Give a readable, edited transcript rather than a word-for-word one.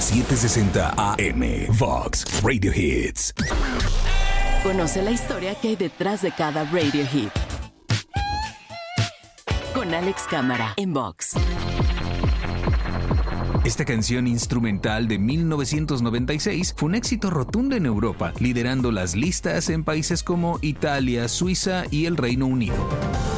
760 AM. Vox Radio Hits. Conoce la historia que hay detrás de cada radio hit. Con Alex Cámara en Vox. Esta canción instrumental de 1996 fue un éxito rotundo en Europa, liderando las listas en países como Italia, Suiza y el Reino Unido.